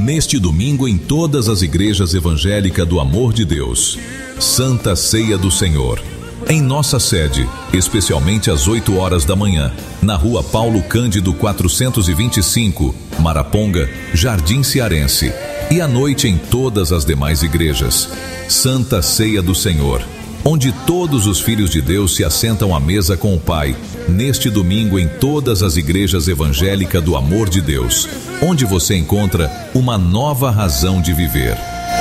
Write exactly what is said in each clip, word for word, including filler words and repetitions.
Neste domingo, em todas as igrejas evangélicas do Amor de Deus, Santa Ceia do Senhor. Em nossa sede, especialmente às oito horas da manhã, na rua Paulo Cândido quatrocentos e vinte e cinco, Maraponga, Jardim Cearense. E à noite em todas as demais igrejas. Santa Ceia do Senhor, onde todos os filhos de Deus se assentam à mesa com o Pai, neste domingo em todas as igrejas evangélicas do Amor de Deus, onde você encontra uma nova razão de viver.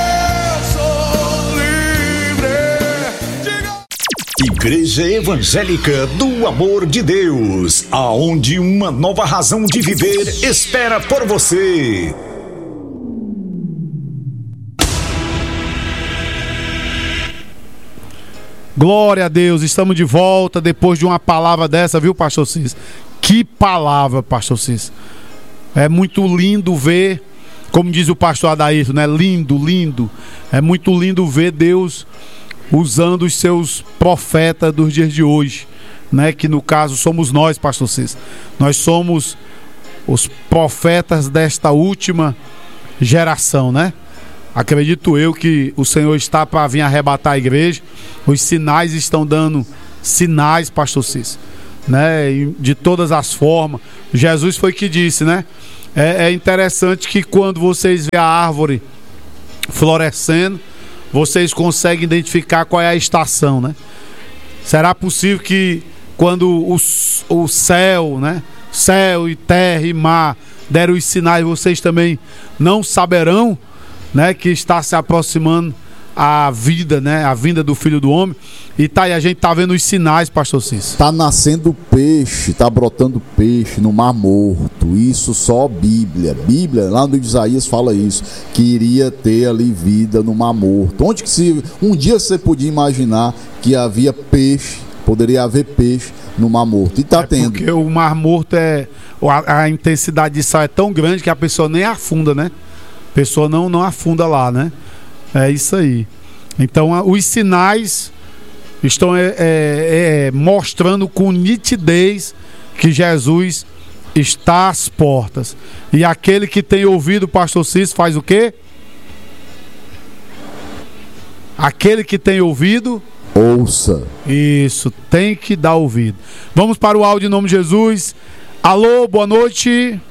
Igreja Evangélica do Amor de Deus, aonde uma nova razão de viver espera por você. Glória a Deus, estamos de volta depois de uma palavra dessa, viu, pastor Cis? Que palavra, pastor Cis. É muito lindo ver, como diz o pastor Adairto, né? Lindo, lindo. É muito lindo ver Deus usando os seus profetas dos dias de hoje, né? Que no caso somos nós, pastor Cis. Nós somos os profetas desta última geração, né? Acredito eu que o Senhor está para vir arrebatar a igreja. Os sinais estão dando sinais, pastor Cis, né? De todas as formas. Jesus foi que disse, né? É, é interessante que quando vocês veem a árvore florescendo, vocês conseguem identificar qual é a estação, né? Será possível que quando o, o céu, né? Céu e terra e mar deram os sinais, vocês também não saberão, né, que está se aproximando a vida, né, a vinda do Filho do Homem? E tá aí, a gente tá vendo os sinais, pastor Cícero. Tá nascendo peixe, tá brotando peixe no Mar Morto. Isso só Bíblia. Bíblia, lá no livro de Isaías fala isso, que iria ter ali vida no Mar Morto. Onde que se um dia você podia imaginar que havia peixe, poderia haver peixe no Mar Morto? E tá é tendo. Porque o Mar Morto é a, a intensidade de sal é tão grande que a pessoa nem afunda, né? A pessoa não, não afunda lá, né? É isso aí. Então, a, os sinais estão é, é, é, mostrando com nitidez que Jesus está às portas. E aquele que tem ouvido, pastor Cícero, faz o quê? Aquele que tem ouvido, ouça. Isso, tem que dar ouvido. Vamos para o áudio em nome de Jesus. Alô, boa noite.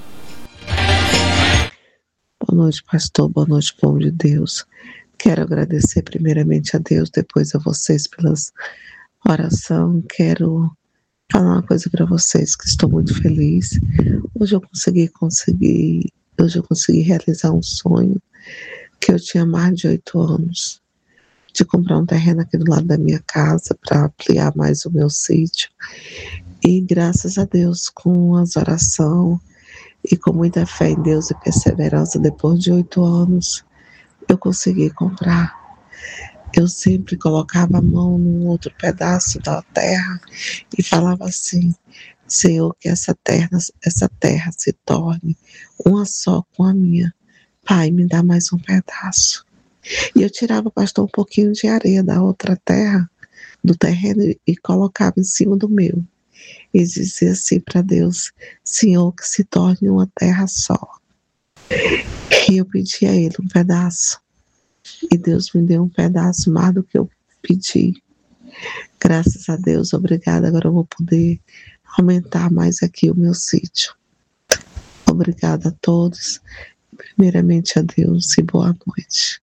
Boa noite, pastor. Boa noite, povo de Deus. Quero agradecer primeiramente a Deus, depois a vocês pelas oração. Quero falar uma coisa para vocês, que estou muito feliz. Hoje eu consegui, consegui, hoje eu consegui realizar um sonho que eu tinha mais de oito anos, de comprar um terreno aqui do lado da minha casa para ampliar mais o meu sítio. E graças a Deus, com as orações e com muita fé em Deus e perseverança, depois de oito anos, eu consegui comprar. Eu sempre colocava a mão num outro pedaço da terra e falava assim: Senhor, que essa terra, essa terra se torne uma só com a minha. Pai, me dá mais um pedaço. E eu tirava, pastor, um pouquinho de areia da outra terra, do terreno, e colocava em cima do meu. E dizia assim para Deus: Senhor, que se torne uma terra só. E eu pedi a Ele um pedaço. E Deus me deu um pedaço mais do que eu pedi. Graças a Deus, obrigada. Agora eu vou poder aumentar mais aqui o meu sítio. Obrigada a todos. Primeiramente a Deus e boa noite.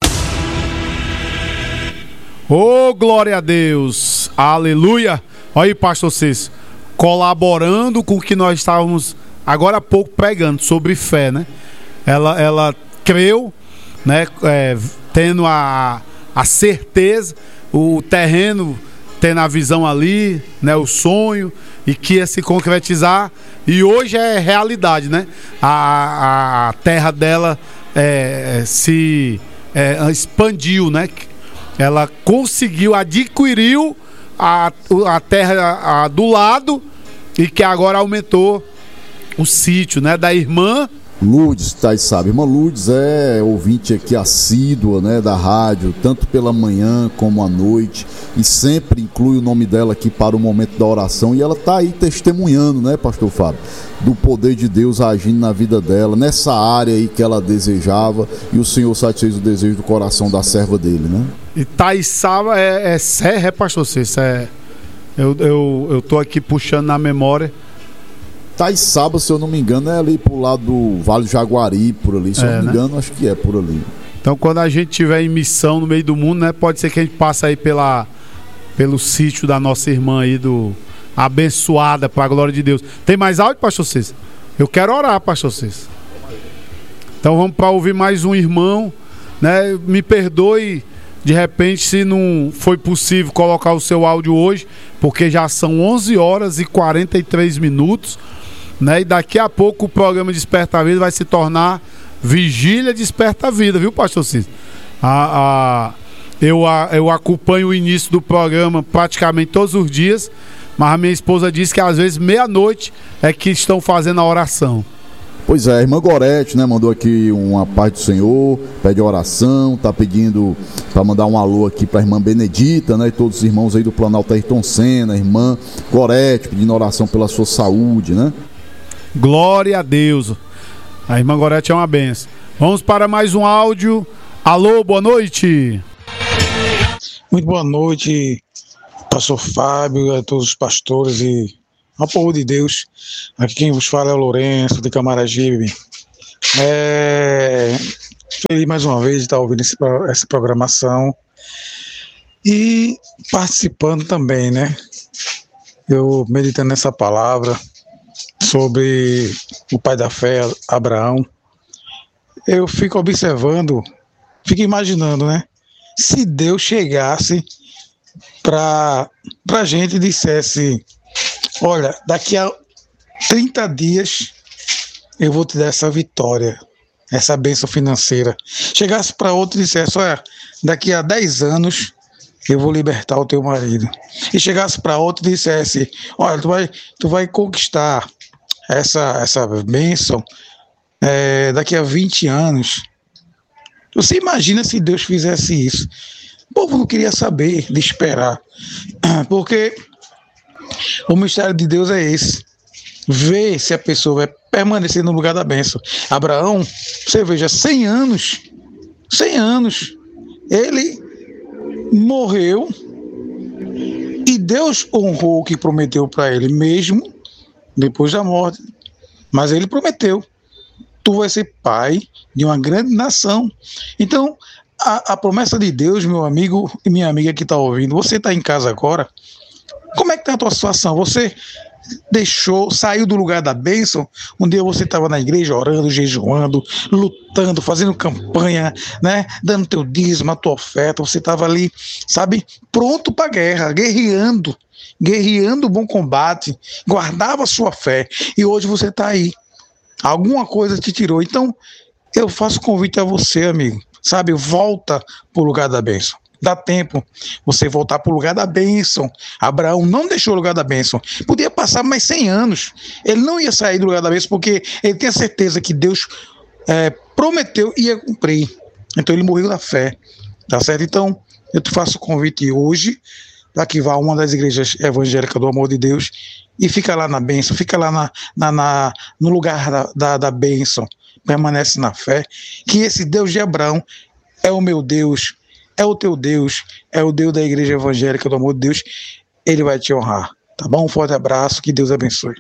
Oh, glória a Deus. Aleluia. Olha aí, pastor Cícero, colaborando com o que nós estávamos agora há pouco pregando sobre fé, né? Ela, ela creu, né? É, tendo a, a certeza, o terreno tendo a visão ali, né? O sonho, e que ia se concretizar, e hoje é realidade, né? A, a terra dela é, se é, expandiu, né? Ela conseguiu, adquiriu a, a terra a, do lado, e que agora aumentou o sítio, né? Da irmã, Lourdes, tá, sabe, irmã Lourdes é ouvinte aqui assídua, né, da rádio, tanto pela manhã como à noite, e sempre inclui o nome dela aqui para o momento da oração, e ela tá aí testemunhando, né, pastor Fábio, do poder de Deus agindo na vida dela, nessa área aí que ela desejava, e o Senhor satisfez o desejo do coração da serva dele, né? E Taiçaba é, é serra, é, pastor Cícero? É, eu, eu, eu tô aqui puxando na memória. Taiçaba, se eu não me engano, é ali pro lado do Vale do Jaguari, por ali. Se é, eu não me né? engano, acho que é por ali. Então, quando a gente tiver em missão no meio do mundo, né? Pode ser que a gente passe aí pela, pelo sítio da nossa irmã aí, do abençoada, para a glória de Deus. Tem mais áudio, pastor Cícero? Eu quero orar, pastor Cícero. Então, vamos para ouvir mais um irmão, né? Me perdoe, de repente, se não foi possível colocar o seu áudio hoje, porque já são onze horas e quarenta e três minutos. Né? E daqui a pouco o programa Desperta a Vida vai se tornar Vigília Desperta a Vida, viu, pastor Cícero? A, a, eu, a, eu acompanho o início do programa praticamente todos os dias, mas a minha esposa disse que às vezes meia-noite é que estão fazendo a oração. Pois é, a irmã Gorete, né, mandou aqui uma paz do Senhor, pede oração, tá pedindo para mandar um alô aqui para a irmã Benedita, né, e todos os irmãos aí do Planalto Ayrton Senna, a irmã Gorete pedindo oração pela sua saúde, né? Glória a Deus. A irmã Gorete é uma benção. Vamos para mais um áudio. Alô, boa noite. Muito boa noite, pastor Fábio, a todos os pastores e ao povo de Deus. Aqui quem vos fala é o Lourenço de Camaragibe. É... Feliz mais uma vez de estar ouvindo esse, essa programação e participando também, né? Eu meditando nessa palavra sobre o pai da fé, Abraão, eu fico observando, fico imaginando, né? Se Deus chegasse para a gente e dissesse: olha, daqui a trinta dias eu vou te dar essa vitória, essa bênção financeira. Chegasse para outro e dissesse: olha, daqui a dez anos eu vou libertar o teu marido. E chegasse para outro e dissesse: olha, tu vai, tu vai conquistar essa, essa bênção é, daqui a vinte anos. Você imagina se Deus fizesse isso? O povo não queria saber de esperar, porque o mistério de Deus é esse: ver se a pessoa vai permanecer no lugar da bênção. Abraão, você veja, cem anos, cem anos, ele morreu e Deus honrou o que prometeu para ele, mesmo depois da morte. Mas ele prometeu: tu vai ser pai de uma grande nação. Então, a, a promessa de Deus, meu amigo e minha amiga que está ouvindo, você está em casa agora, como é que está a tua situação? Você deixou, saiu do lugar da bênção? Um dia você estava na igreja orando, jejuando, lutando, fazendo campanha, né? Dando teu dízimo, a tua oferta, você estava ali, sabe, pronto para a guerra, guerreando, guerreando o bom combate, guardava a sua fé, e hoje você está aí. Alguma coisa te tirou. Então, eu faço convite a você, amigo, sabe, volta para o lugar da bênção. Dá tempo você voltar para o lugar da bênção. Abraão não deixou o lugar da bênção. Podia passar mais cem anos. Ele não ia sair do lugar da bênção porque ele tinha certeza que Deus é, prometeu e ia cumprir. Então ele morreu na fé. Tá certo? Então eu te faço o convite hoje para que vá a uma das igrejas evangélicas do Amor de Deus e fica lá na bênção. Fica lá na, na, na, no lugar da, da, da bênção. Permanece na fé. Que esse Deus de Abraão é o meu Deus. É o teu Deus, é o Deus da Igreja Evangélica do Amor de Deus, ele vai te honrar, tá bom? Um forte abraço, que Deus abençoe.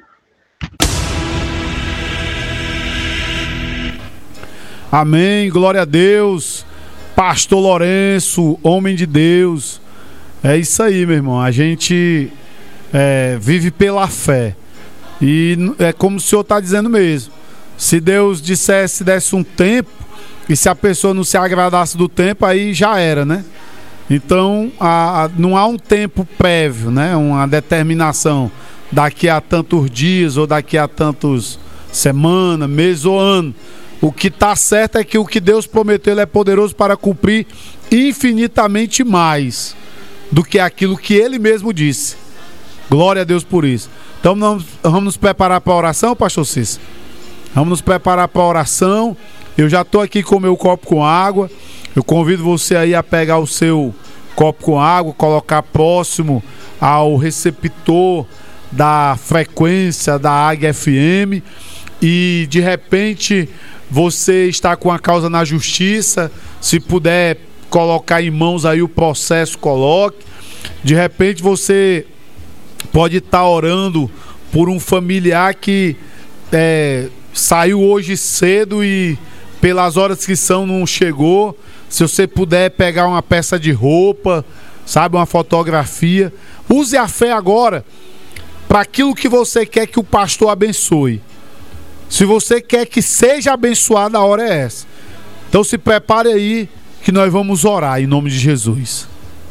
Amém, glória a Deus, pastor Lourenço, homem de Deus, é isso aí, meu irmão, a gente é, vive pela fé, e é como o senhor está dizendo mesmo, se Deus dissesse, desse um tempo, e se a pessoa não se agradasse do tempo, aí já era, né? Então, a, a, não há um tempo prévio, né? Uma determinação daqui a tantos dias, ou daqui a tantos semanas, meses ou ano. O que está certo é que o que Deus prometeu, Ele é poderoso para cumprir infinitamente mais do que aquilo que Ele mesmo disse. Glória a Deus por isso. Então, vamos, vamos nos preparar para a oração, pastor Cícero? Vamos nos preparar para a oração. Eu já estou aqui com o meu copo com água. Eu convido você aí a pegar o seu copo com água, colocar próximo ao receptor da frequência da Águia F M, e de repente você está com a causa na justiça, se puder colocar em mãos aí o processo, coloque. De repente você pode estar orando por um familiar que é, saiu hoje cedo e pelas horas que são não chegou. Se você puder pegar uma peça de roupa, sabe, uma fotografia, use a fé agora para aquilo que você quer que o pastor abençoe. Se você quer que seja abençoado, a hora é essa. Então se prepare aí que nós vamos orar em nome de Jesus.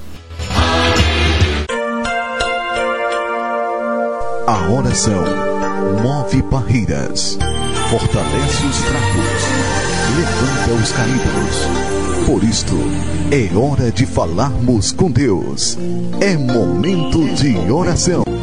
A oração move barreiras, fortalece os fracos, levanta os caídos. Por isto, é hora de falarmos com Deus. É momento de oração.